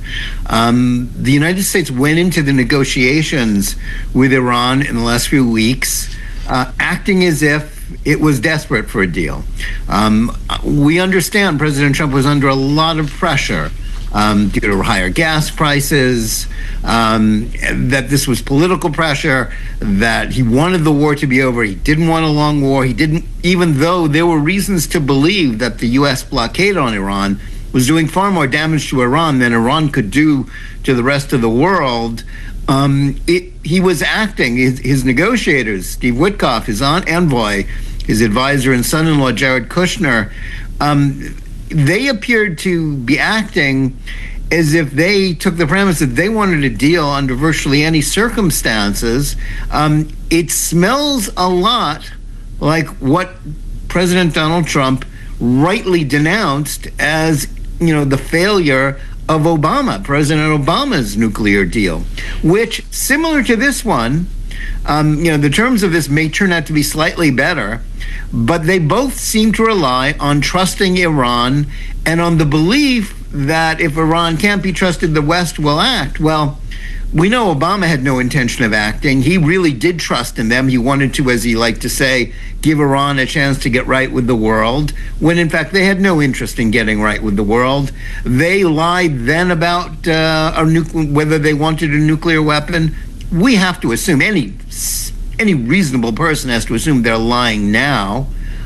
Um, the United States went into the negotiations with Iran in the last few weeks, uh, acting as if it was desperate for a deal. Um, we understand President Trump was under a lot of pressure um, due to higher gas prices, um, that this was political pressure, that he wanted the war to be over. He didn't want a long war. He didn't, even though there were reasons to believe that the U S blockade on Iran was doing far more damage to Iran than Iran could do to the rest of the world. Um, it, he was acting, his, his negotiators, Steve Witkoff, his envoy, his advisor and son-in-law, Jared Kushner, um, they appeared to be acting as if they took the premise that they wanted a deal under virtually any circumstances. Um, it smells a lot like what President Donald Trump rightly denounced as, you know, the failure of Obama, President Obama's nuclear deal, which, similar to this one, um, you know, the terms of this may turn out to be slightly better, but they both seem to rely on trusting Iran and on the belief that if Iran can't be trusted, the West will act. Well, we know Obama had no intention of acting. He really did trust in them. He wanted to, as he liked to say, give Iran a chance to get right with the world, when in fact they had no interest in getting right with the world. They lied then about uh, a nucle- whether they wanted a nuclear weapon. we have to assume, any any reasonable person has to assume they're lying now.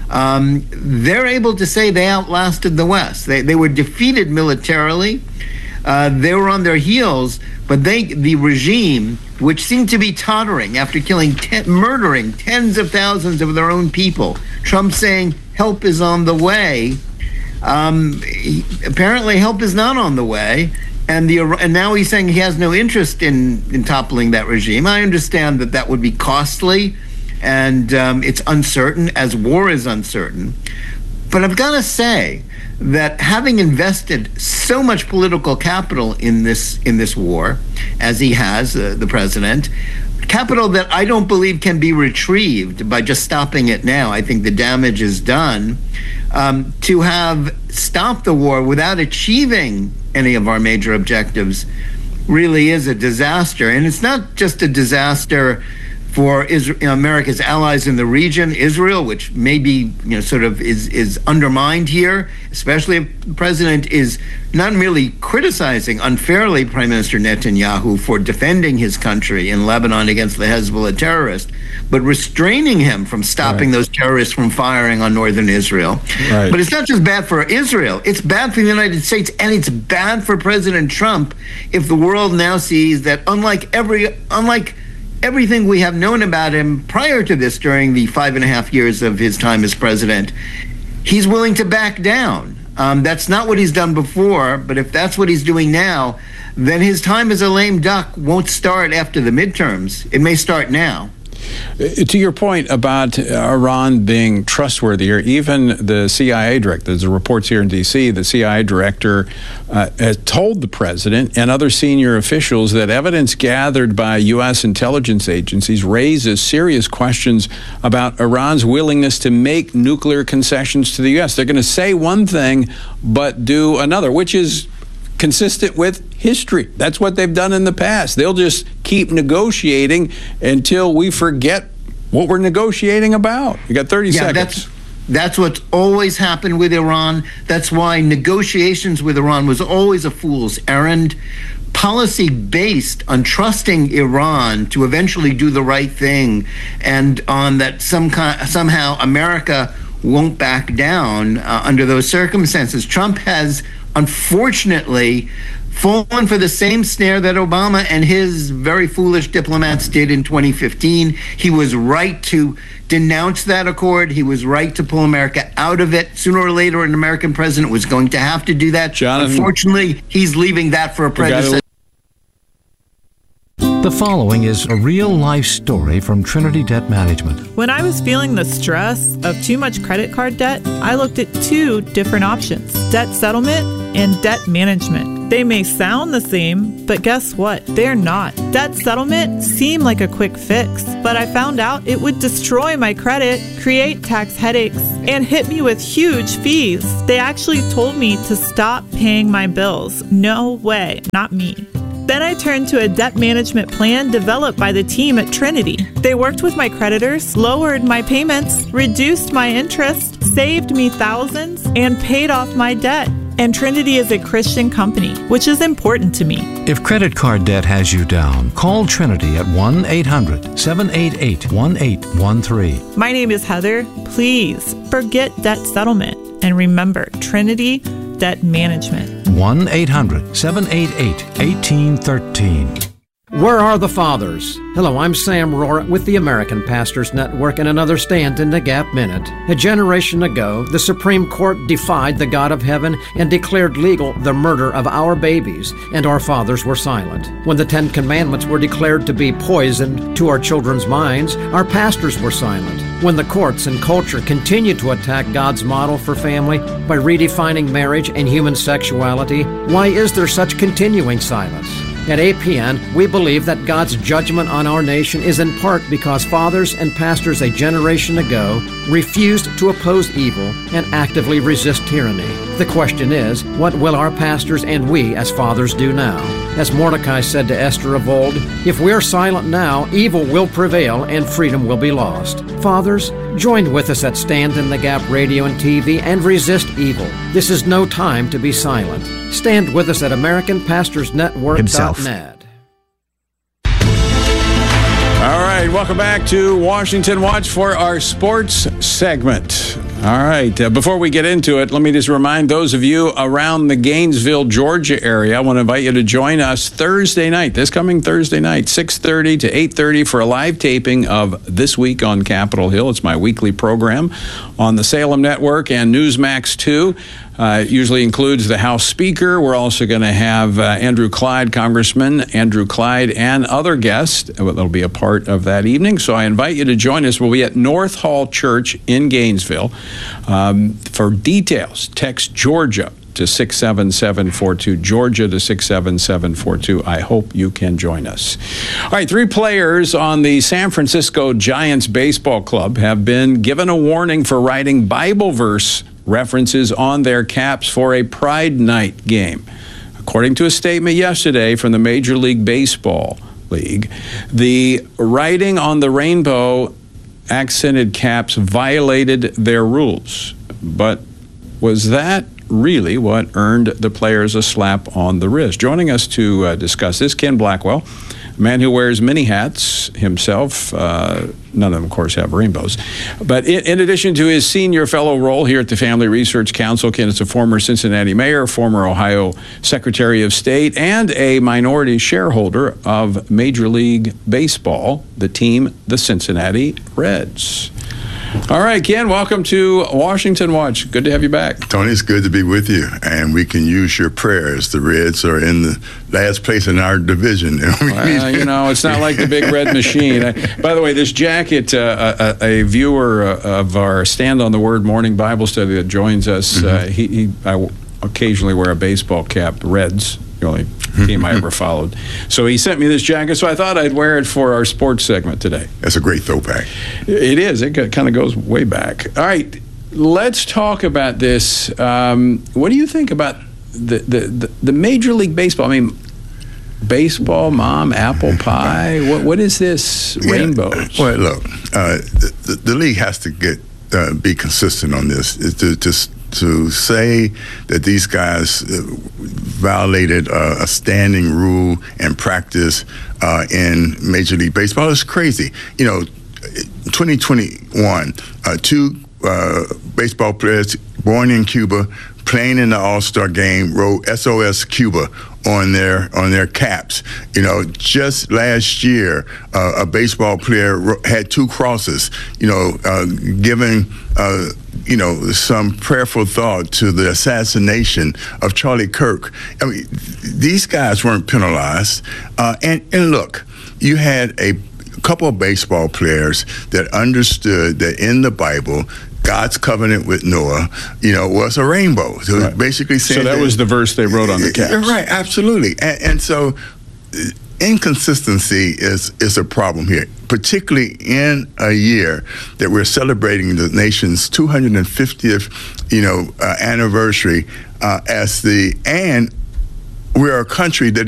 Um, they're able to say they outlasted the West. They, they were defeated militarily. Uh, they were on their heels, but they, the regime, which seemed to be tottering after killing, ten, murdering tens of thousands of their own people, Trump saying help is on the way. Um, he, apparently, help is not on the way, and the and now he's saying he has no interest in in toppling that regime. I understand that that would be costly, and um, it's uncertain, as war is uncertain. But I've got to say that having invested so much political capital in this in this war, as he has, uh, the president, capital that I don't believe can be retrieved by just stopping it now. I think the damage is done. Um, to have stopped the war without achieving any of our major objectives really is a disaster. And it's not just a disaster for Israel, you know, America's allies in the region, Israel, which maybe you know sort of is is undermined here, especially if the president is not merely criticizing unfairly Prime Minister Netanyahu for defending his country in Lebanon against the Hezbollah terrorists, but restraining him from stopping right. those terrorists from firing on northern Israel. Right. But it's not just bad for Israel, it's bad for the United States, and it's bad for President Trump if the world now sees that unlike every unlike everything we have known about him prior to this, during the five and a half years of his time as president, he's willing to back down. Um, that's not what he's done before, but if that's what he's doing now, then his time as a lame duck won't start after the midterms. It may start now. To your point about Iran being trustworthy, or even the C I A director, there's reports here in D C, the C I A director uh, has told the president and other senior officials that evidence gathered by U S intelligence agencies raises serious questions about Iran's willingness to make nuclear concessions to the U S. They're going to say one thing, but do another, which is consistent with history. That's what they've done in the past. They'll just keep negotiating until we forget what we're negotiating about. You got thirty yeah, seconds. That's, that's what's always happened with Iran. That's why negotiations with Iran was always a fool's errand. Policy based on trusting Iran to eventually do the right thing, and on that some kind, somehow America won't back down uh, under those circumstances. Trump has unfortunately fallen for the same snare that Obama and his very foolish diplomats did in twenty fifteen. He was right to denounce that accord. He was right to pull America out of it. Sooner or later, an American president was going to have to do that. Jonathan, unfortunately, he's leaving that for a predecessor. The following is a real-life story from Trinity Debt Management. When I was feeling the stress of too much credit card debt, I looked at two different options: debt settlement and debt management. They may sound the same, but guess what? They're not. Debt settlement seemed like a quick fix, but I found out it would destroy my credit, create tax headaches, and hit me with huge fees. They actually told me to stop paying my bills. No way, not me. Then I turned to a debt management plan developed by the team at Trinity. They worked with my creditors, lowered my payments, reduced my interest, saved me thousands, and paid off my debt. And Trinity is a Christian company, which is important to me. If credit card debt has you down, call Trinity at one eight hundred seven eight eight one eight one three. My name is Heather. Please forget debt settlement and remember Trinity Debt Management. one eight hundred seven eight eight one eight one three. Where are the fathers? Hello, I'm Sam Rohrer with the American Pastors Network and another Stand in the Gap Minute. A generation ago, the Supreme Court defied the God of heaven and declared legal the murder of our babies, and our fathers were silent. When the Ten Commandments were declared to be poison to our children's minds, our pastors were silent. When the courts and culture continued to attack God's model for family by redefining marriage and human sexuality, why is there such continuing silence? At A P N, we believe that God's judgment on our nation is in part because fathers and pastors a generation ago refused to oppose evil and actively resist tyranny. The question is, what will our pastors and we as fathers do now? As Mordecai said to Esther of old, if we're silent now, evil will prevail and freedom will be lost. Fathers, join with us at Stand in the Gap Radio and T V and resist evil. This is no time to be silent. Stand with us at American Pastors Network dot net. welcome back to Washington Watch for our sports segment. All right, uh, before we get into it, let me just remind those of you around the Gainesville, Georgia area, I want to invite you to join us Thursday night, this coming Thursday night, six thirty to eight thirty for a live taping of This Week on Capitol Hill. It's my weekly program on the Salem Network and Newsmax two. Uh, it usually includes the House Speaker. We're also going to have uh, Andrew Clyde, Congressman Andrew Clyde, and other guests that'll be a part of that evening. So I invite you to join us. We'll be at North Hall Church in Gainesville. Um, for details, text Georgia to six seven seven four two, Georgia to six seven seven four two. I hope you can join us. All right, three players on the San Francisco Giants Baseball Club have been given a warning for writing Bible verse references on their caps for a Pride Night game. According to a statement yesterday from the Major League Baseball League, the writing on the rainbow accented caps violated their rules. But was that really what earned the players a slap on the wrist? Joining us to uh, discuss this, Ken Blackwell, a man who wears many hats himself. Uh, none of them, of course, have rainbows. But in, in addition to his senior fellow role here at the Family Research Council, Ken is a former Cincinnati mayor, former Ohio Secretary of State, and a minority shareholder of Major League Baseball, the team, the Cincinnati Reds. All right, Ken, welcome to Washington Watch. Good to have you back. Tony, it's good to be with you, and we can use your prayers. The Reds are in the last place in our division. Well, you know, it's not like the big red machine. I, by the way, this jacket, uh, a, a viewer of our Stand on the Word morning Bible study that joins us, mm-hmm. uh, he, he I occasionally wear a baseball cap, Reds. The only team I ever followed. So he sent me this jacket, so I thought I'd wear it for our sports segment today. That's a great throwback. It is. It kind of goes way back. All right, let's talk about this. Um, what do you think about the, the, the, the Major League Baseball? I mean, baseball, mom, apple pie. What What is this, yeah. rainbows? Well, look, uh, the, the league has to get uh, be consistent on this. It's to, to to say that these guys uh, violated uh, a standing rule and practice uh, in Major League Baseball is crazy. You know, twenty twenty-one, uh, two uh, baseball players born in Cuba playing in the All-Star game wrote S O S Cuba on their on their caps. You know, just last year, uh, a baseball player wrote, had two crosses. You know, uh, giving uh, you know some prayerful thought to the assassination of Charlie Kirk. I mean, these guys weren't penalized. Uh, and and look, you had a couple of baseball players that understood that in the Bible, God's covenant with Noah, you know, was a rainbow. So right. basically saying so that, that was the verse they wrote on the caps. Right, absolutely. And, and so inconsistency is is a problem here, particularly in a year that we're celebrating the nation's two hundred fiftieth, you know, uh, anniversary uh, as the and we're a country that